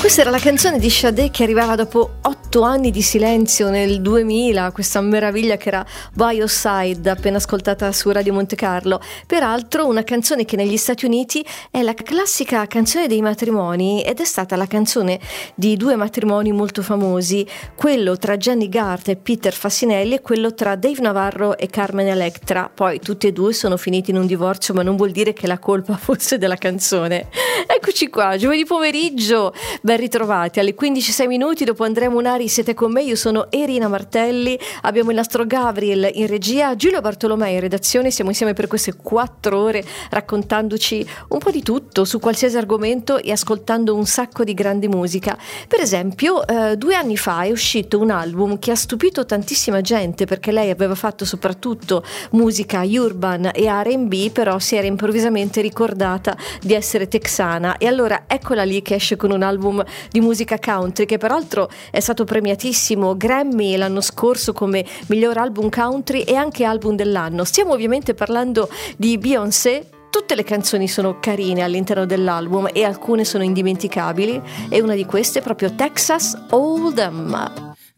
Questa era la canzone di Sade che arrivava dopo 8 anni di silenzio nel 2000, questa meraviglia che era By Your Side, appena ascoltata su Radio Monte Carlo. Peraltro una canzone che negli Stati Uniti è la classica canzone dei matrimoni ed è stata la canzone di due matrimoni molto famosi, quello tra Jenny Garth e Peter Fasinelli e quello tra Dave Navarro e Carmen Electra. Poi tutti e due sono finiti in un divorzio, ma non vuol dire che la colpa fosse della canzone. Eccoci qua, giovedì pomeriggio, ben ritrovati alle 15:06 minuti. Dopo Andrea Munari siete con me, io sono Irina Martelli, abbiamo il nostro Gabriel in regia, Giulio Bartolomei in redazione. Siamo insieme per queste 4 ore raccontandoci un po' di tutto su qualsiasi argomento e ascoltando un sacco di grande musica. Per esempio 2 anni fa è uscito un album che ha stupito tantissima gente, perché lei aveva fatto soprattutto musica urban e R&B, però si era improvvisamente ricordata di essere texana, e allora eccola lì che esce con un album di musica country che peraltro è stato premiatissimo Grammy l'anno scorso come miglior album country e anche album dell'anno. Stiamo ovviamente parlando di Beyoncé. Tutte le canzoni sono carine all'interno dell'album e alcune sono indimenticabili, e una di queste è proprio Texas Hold'em.